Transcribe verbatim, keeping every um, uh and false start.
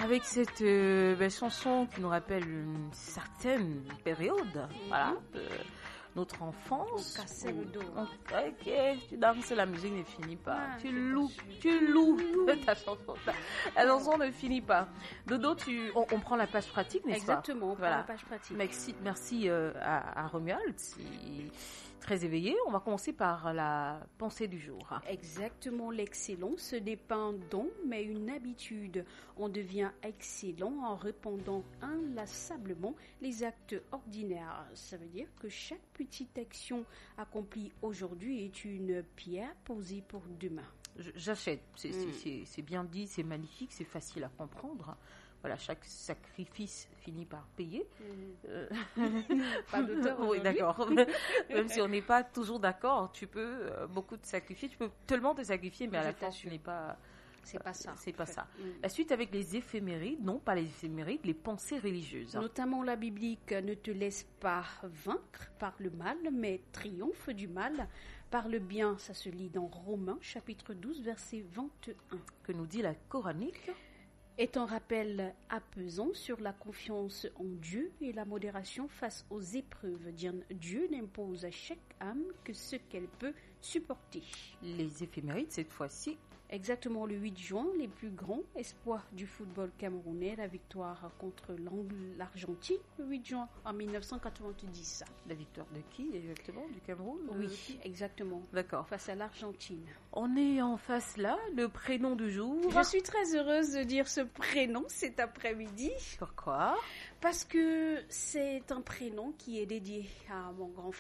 avec cette euh, belle chanson qui nous rappelle une certaine période, mm-hmm. voilà, de notre enfance. On cassait le dos. On, ok, tu danses, la musique ne finit pas. Ah, tu loues, tu loues ta chanson. Ta, la chanson ne finit pas. Dodo, tu, on, on prend la page pratique, n'est-ce pas? Exactement, on voilà. prend la page pratique. Merci, merci euh, à, à Romuald. Si, très éveillé. On va commencer par la pensée du jour. Exactement, l'excellence n'est pas un don, mais une habitude. On devient excellent en répondant inlassablement les actes ordinaires. Ça veut dire que chaque petite action accomplie aujourd'hui est une pierre posée pour demain. J'achète. C'est, mm. c'est, c'est, c'est bien dit, c'est magnifique, c'est facile à comprendre. Voilà, chaque sacrifice finit par payer. Mmh. Euh... pas d'auteur. Oui, d'accord. Même si on n'est pas toujours d'accord, tu peux euh, beaucoup te sacrifier, tu peux tellement te sacrifier, mais, mais à la fin, tu n'es pas. C'est pas ça. C'est pas ça. Mmh. La suite avec les éphémérides, non pas les éphémérides, les pensées religieuses. Notamment la biblique ne te laisse pas vaincre par le mal, mais triomphe du mal par le bien. Ça se lit dans Romains, chapitre douze, verset vingt et un. Que nous dit la coranique est un rappel apaisant sur la confiance en Dieu et la modération face aux épreuves. Dieu n'impose à chaque âme que ce qu'elle peut supporter. Les éphémérides, cette fois-ci. Exactement, le huit juin, les plus grands espoirs du football camerounais, la victoire contre l'Argentine, le huit juin en dix-neuf cent quatre-vingt-dix. La victoire de qui exactement? Du Cameroun? Oui, de... exactement. D'accord. Face à l'Argentine. On est en face là, le prénom du jour. Je suis très heureuse de dire ce prénom cet après-midi. Pourquoi? Parce que c'est un prénom qui est dédié à mon grand frère.